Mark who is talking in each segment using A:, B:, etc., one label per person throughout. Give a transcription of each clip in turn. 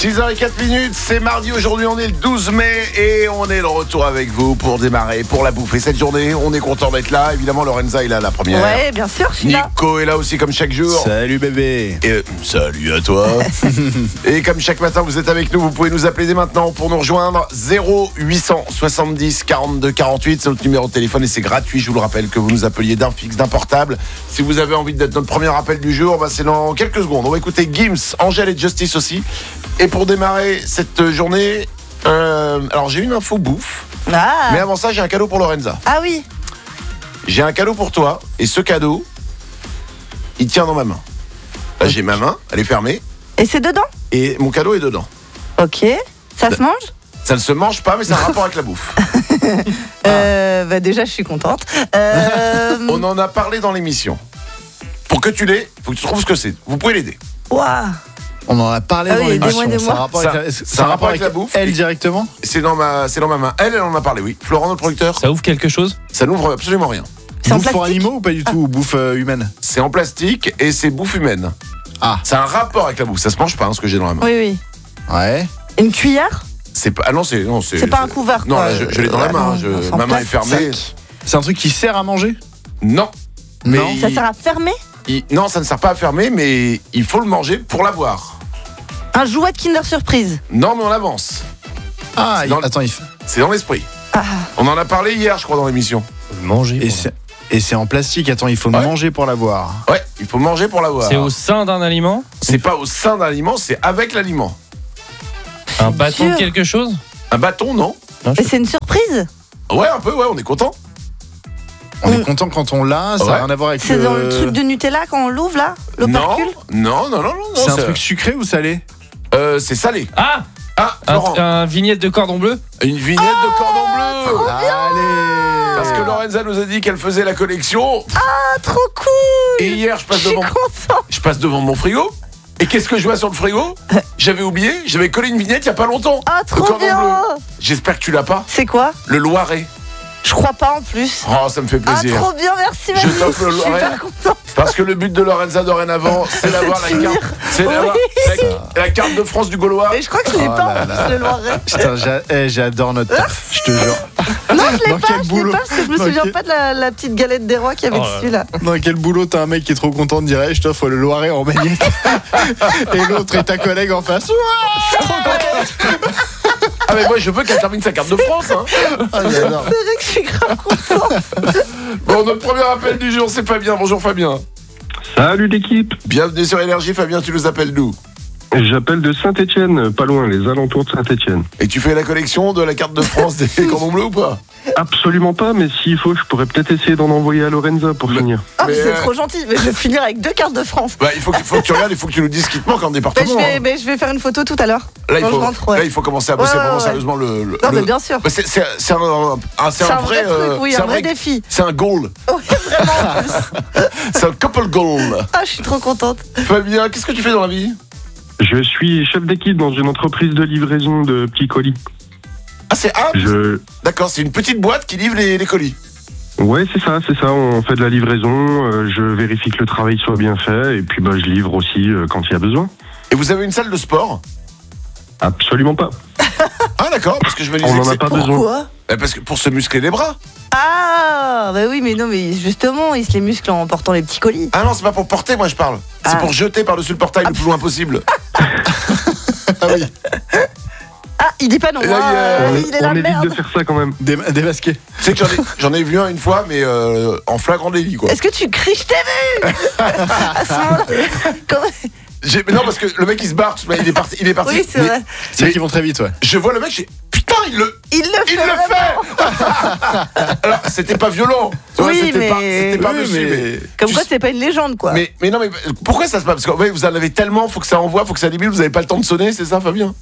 A: 6h04, c'est mardi, aujourd'hui on est le 12 mai et on est de retour avec vous pour démarrer, pour la bouffer cette journée. On est content d'être là, évidemment Lorenza est là la première.
B: Ouais, bien sûr, je suis là.
A: Nico est là aussi comme chaque jour.
C: Salut bébé.
A: Et salut à toi. Et comme chaque matin vous êtes avec nous, vous pouvez nous appeler dès maintenant pour nous rejoindre 0870 42 48, c'est notre numéro de téléphone et c'est gratuit, je vous le rappelle, que vous nous appeliez d'un fixe, d'un portable. Si vous avez envie d'être notre premier appel du jour, c'est dans quelques secondes. On va écouter Gims, Angèle et Justice aussi. Et pour démarrer cette journée, alors j'ai une info bouffe, mais avant ça j'ai un cadeau pour Lorenza.
B: Ah oui.
A: J'ai un cadeau pour toi et ce cadeau, il tient dans ma main. Là j'ai ma main, elle est fermée.
B: Et c'est dedans?
A: Et mon cadeau est dedans.
B: Ok. Ça se mange?
A: Ça ne se mange pas, mais c'est un rapport avec la bouffe.
B: Bah déjà je suis contente.
A: On en a parlé dans l'émission. Pour que tu l'aies, faut que tu trouves ce que c'est. Vous pouvez l'aider.
B: Waouh.
C: On en a parlé dans l'émission.
B: Dis-moi.
C: Ça a un rapport avec la bouffe. Elle directement.
A: C'est dans ma main. Elle en a parlé, oui. Florent, notre producteur.
D: Ça ouvre quelque chose?
A: Ça n'ouvre absolument rien.
B: C'est en
C: Bouffe pour
B: plastique
C: animaux ou pas du tout, ou bouffe humaine?
A: C'est en plastique et c'est bouffe humaine.
C: Ah.
A: C'est un rapport avec la bouffe. Ça se mange pas, ce que j'ai dans la main.
B: Oui.
C: Ouais.
B: Une cuillère?
A: C'est pas. Ah non, c'est
B: pas un couvercle.
A: Non, là, je l'ai dans la main. Ma main est fermée.
C: C'est un truc qui sert à manger?
A: Non. Mais
C: Non.
B: Ça sert à fermer?
A: Non, ça ne sert pas à fermer, mais il faut le manger pour l'avoir.
B: Un jouet de Kinder Surprise?
A: Non, mais on avance.
C: Ah,
A: Dans-
C: attends,
A: C'est dans l'esprit.
B: Ah.
A: On en a parlé hier, je crois, dans l'émission.
D: Manger.
C: et c'est en plastique. Attends, il faut
A: Ouais.
C: manger pour l'avoir.
A: Ouais, il faut manger pour l'avoir.
D: C'est au sein d'un aliment?
A: C'est pas au sein d'un aliment, c'est avec l'aliment.
D: Un bâton de
B: dur.
D: quelque chose?
A: Un bâton, non?
B: Et c'est une surprise?
A: Ouais, un peu, ouais, on est content.
C: On est content quand on l'a. Ça
A: Ouais.
C: n'a rien à voir avec.
B: C'est dans le truc de Nutella quand on l'ouvre là?
A: Non,
B: L'opercule?
A: non.
C: C'est un truc sucré ou salé?
A: C'est salé.
D: Ah!
A: Ah, Florent,
D: Un vignette de cordon bleu?
A: une vignette de cordon bleu.
C: Allez.
A: Parce que Lorenza nous a dit qu'elle faisait la collection.
B: Ah, trop cool!
A: Et hier, je
B: Je suis content!
A: devant mon frigo. Et qu'est-ce que je vois sur le frigo? J'avais oublié, j'avais collé une vignette il y a pas longtemps.
B: Ah,
A: Le
B: trop
A: cordon
B: bien!
A: bleu. J'espère que tu l'as pas.
B: C'est quoi?
A: Le Loiret.
B: Je crois pas en plus.
A: Oh, ça me fait
B: Ah,
A: plaisir.
B: trop bien, merci
A: Je
B: Manu.
A: t'offre le
B: Je suis
A: Loiret.
B: super contente.
A: Parce que le but de Lorenza dorénavant, c'est d'avoir la
B: finir.
A: carte. C'est d'avoir la carte de France du Gaulois.
B: Et je crois que je l'ai
C: Oh
B: pas
C: là
B: en
C: là.
B: plus, le Loiret.
C: Putain, j'adore notre taf, je te jure.
B: Non, je
C: Dans
B: l'ai pas,
C: quel boulot?
B: parce que je me
C: Dans
B: souviens
C: quel-
B: pas de la petite galette des rois qu'il y avait
D: Oh là
B: dessus là.
C: Dans quel boulot t'as un mec qui est trop content de dire hey, je t'offre le Loiret en bagnette et l'autre est ta collègue en face.
A: Ah mais moi je veux qu'elle termine sa carte de France hein.
C: Ah, j'adore.
B: C'est vrai que je suis grave contente.
A: Bon, notre premier appel du jour, c'est Fabien. Bonjour Fabien.
E: Salut l'équipe,
A: Bienvenue sur Énergie. Fabien, tu nous appelles d'où?
E: j'appelle de Saint-Étienne, pas loin, les alentours de Saint-Étienne.
A: Et tu fais la collection de la carte de France des cordons bleus ou pas?
E: Absolument pas, mais s'il faut, je pourrais peut-être essayer d'en envoyer à Lorenza pour finir.
B: Ah, mais
A: Mais,
B: c'est trop gentil. Mais je vais finir avec 2 cartes de France.
A: Bah, il faut que tu regardes, il faut que tu nous dises ce qui te manque en
B: Mais
A: département.
B: je vais faire une photo tout à l'heure.
A: Là,
B: quand je rentre, ouais.
A: là, il faut commencer à bosser
B: Ouais,
A: vraiment
B: ouais.
A: sérieusement le.
B: Non, mais bien sûr.
A: Bah, c'est un vrai
B: truc, oui,
A: c'est
B: un vrai défi.
A: C'est un goal.
B: Ouais, vraiment en plus.
A: C'est un couple goal.
B: Ah, je suis trop contente.
A: Fabien, qu'est-ce que tu fais dans la vie?
E: Je suis chef d'équipe dans une entreprise de livraison de petits colis.
A: Ah, c'est
E: Je...
A: D'accord, c'est une petite boîte qui livre les colis.
E: Ouais, c'est ça, on fait de la livraison, je vérifie que le travail soit bien fait, et puis bah, je livre aussi quand il y a besoin.
A: Et vous avez une salle de sport?
E: Absolument pas.
A: Ah d'accord, parce que je me disais
E: On
A: que
E: n'en a
A: c'est-
E: pas besoin.
B: Pourquoi?
A: Parce que pour se muscler les bras.
B: Ah, bah oui, mais non, mais justement, il se les muscle en portant les petits colis.
A: Ah non, c'est pas pour porter, moi je parle. C'est
B: Ah.
A: pour jeter par-dessus le portail le plus loin possible.
C: Ah oui,
B: Ah, il dit pas non.
A: Et là,
B: Ah,
E: On,
B: il est la
E: on évite
B: merde.
E: de faire ça quand même.
C: démasqué.
A: Tu sais que j'en ai vu un une fois, mais en flagrant délit quoi.
B: Est-ce que tu cries je t'ai vu? À ce moment-là. Comment-
A: Mais non, parce que le mec il se barre, il est parti.
B: Oui, c'est
A: Mais
B: vrai.
C: C'est vrai qu'ils vont très vite, ouais.
A: Je vois le mec, j'ai putain, il le
B: Il
A: vraiment.
B: fait.
A: Alors, c'était pas violent. Tu vois,
B: Oui,
A: c'était
B: mais-
A: pas
C: Oui,
A: monsieur,
C: mais-
B: Comme
A: tu
B: quoi,
A: sais-
B: c'est pas une légende, quoi.
A: mais non, mais pourquoi ça se passe? Parce que ouais, vous en avez tellement, faut que ça envoie, faut que ça débile, vous avez pas le temps de sonner, c'est ça, Fabien?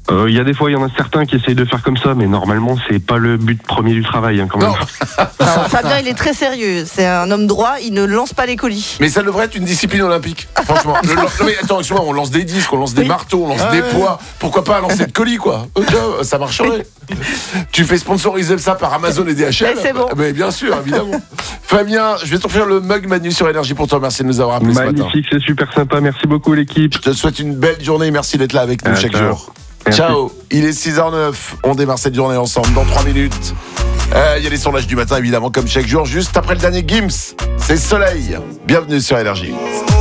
E: Il y a des fois, il y en a certains qui essayent de faire comme ça, mais normalement, c'est pas le but premier du travail, hein, quand même.
A: Non.
B: Non, Fabien, il est très sérieux. C'est un homme droit, il ne lance pas les colis.
A: Mais ça devrait être une discipline olympique, franchement. Non, mais attends, excuse-moi, on lance des disques, on lance des marteaux, on lance des poids. Pourquoi pas lancer de colis, quoi? Ça marcherait. Tu fais sponsoriser ça par Amazon et DHL.
B: Mais c'est bon.
A: Mais bien sûr, évidemment. Fabien, je vais t'offrir le mug Manu sur Énergie pour toi. Merci de nous avoir appelés ce matin.
E: Magnifique, c'est super sympa. Merci beaucoup, l'équipe.
A: Je te souhaite une belle journée. Merci d'être là avec nous chaque
E: ciao.
A: jour.
E: Merci.
A: Ciao. Il est 6h09. On démarre cette journée ensemble dans 3 minutes. Il y a les sondages du matin, évidemment, comme chaque jour. Juste après le dernier Gims, c'est Soleil. Bienvenue sur Énergie.